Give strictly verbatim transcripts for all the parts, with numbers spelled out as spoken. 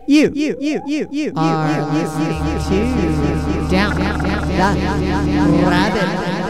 You, you, you, you, you, you, are listening to Down, Down, Down, Down, Rabbit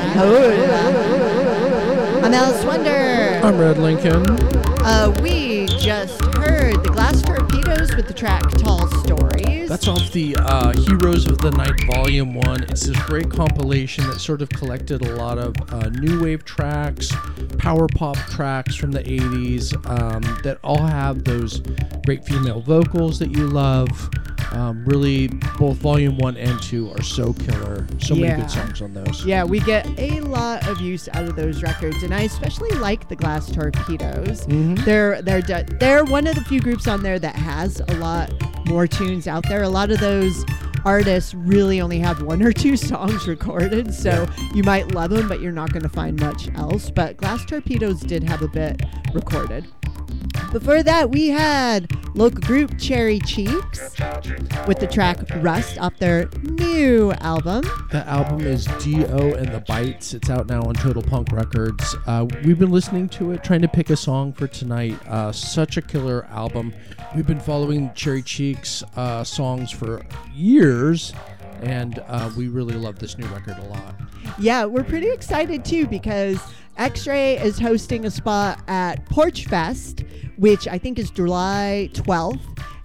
Hole. I'm Alice Wonder. I'm Red Lincoln. Uh, we just heard the Glass Torpedoes with the track Tall Stories. That's off the uh, Heroes of the Night Volume one. It's this great compilation that sort of collected a lot of uh, new wave tracks, power pop tracks from the eighties um, that all have those great female vocals that you love. Um, really, both Volume one and two are so killer. So yeah. many good songs on those. Yeah, we get a lot of use out of those records, and I especially like the Glass Torpedoes. Mm-hmm. They're they're they're one of the few groups on there that has a lot more tunes out there. A lot of those artists really only have one or two songs recorded, so yeah. you might love them, but you're not going to find much else. But Glass Torpedoes did have a bit recorded. Before that, we had local group Cherry Cheeks with the track Rust off their new album. The album is D O and the Bites. It's out now on Total Punk Records. Uh, we've been listening to it, trying to pick a song for tonight. Uh, such a killer album. We've been following Cherry Cheeks uh, songs for years, and uh, we really love this new record a lot. Yeah, we're pretty excited too because X-Ray is hosting a spot at Porch Fest, which I think is July twelfth,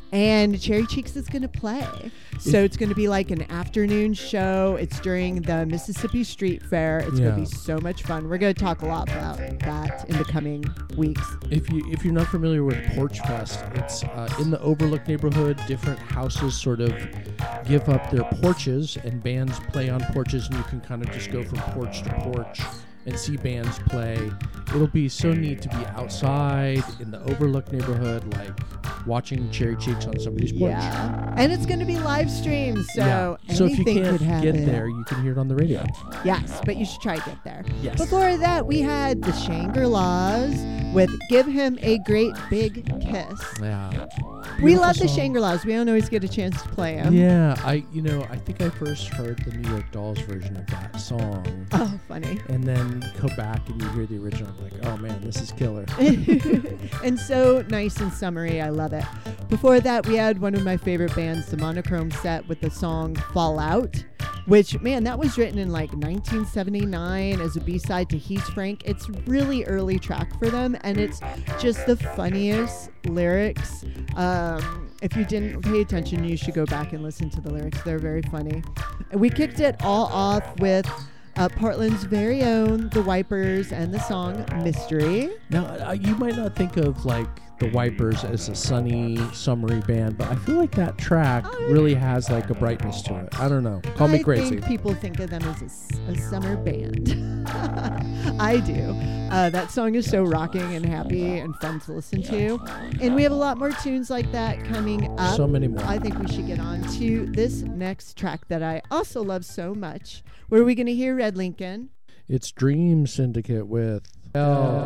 and Cherry Cheeks is going to play. So it's going to be like an afternoon show. It's during the Mississippi Street Fair. It's yeah. going to be so much fun. We're going to talk a lot about that in the coming weeks. If you if you're not familiar with Porch Fest, it's uh, in the Overlook neighborhood. Different houses sort of give up their porches, and bands play on porches, and you can kind of just go from porch to porch and see bands play. It'll be so neat to be outside in the Overlook neighborhood, like watching Cherry Cheeks on somebody's porch. Yeah, and it's going to be live streamed, so yeah. So if you anything can't could happen. get there, you can hear it on the radio. Yes, but you should try to get there. Yes. Before that, we had the Shangri-Las with Give Him a Great Big Kiss. Yeah. We Beautiful love the song. Shangri-Las. We don't always get a chance to play them. Yeah, I you know I think I first heard the New York Dolls version of that song. Oh, funny. And then go back and you hear the original, like, oh man, this is killer. And so nice and summery. I love it. Before that, we had one of my favorite bands, the Monochrome Set, with the song Fallout, which, man, that was written in like nineteen seventy-nine as a B-side to He's Frank. It's really early track for them, and it's just the funniest lyrics. Um, if you didn't pay attention, you should go back and listen to the lyrics. They're very funny. And we kicked it all off with Uh, Portland's very own The Wipers and the song Mystery. Now, uh, you might not think of like The Wipers as a sunny, summery band, but I feel like that track uh, really has like a brightness to it. I don't know. Call I me crazy. I think people think of them as a, a summer band. I do. Uh, that song is so rocking and happy and fun to listen to. And we have a lot more tunes like that coming up. So many more. I think we should get on to this next track that I also love so much. Where are we going to hear, Red Lincoln? It's Dream Syndicate with L.